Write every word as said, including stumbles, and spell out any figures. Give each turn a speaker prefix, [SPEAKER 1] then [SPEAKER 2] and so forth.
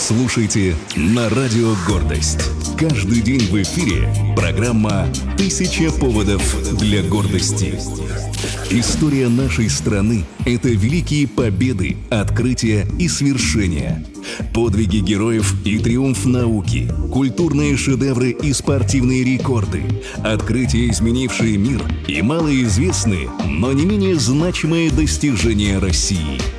[SPEAKER 1] Слушайте на радио «Гордость». Каждый день в эфире программа «Тысяча поводов для гордости». История нашей страны – это великие победы, открытия и свершения. Подвиги героев и триумф науки, культурные шедевры и спортивные рекорды, открытия, изменившие мир, и малоизвестные, но не менее значимые достижения России –